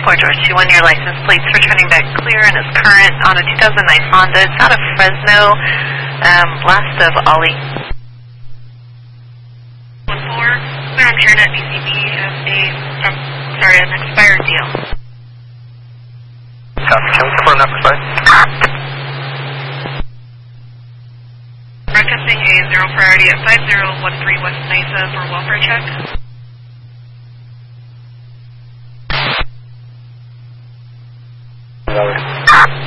Fort George 21, your license plate's returning back clear and is current on a 2009 Honda. It's out of Fresno, last of Ollie. 1-4, clear on Internet BCB has an expired deal. Can we confirm that precise? Requesting a 0 priority at 5013 West Mesa for welfare check.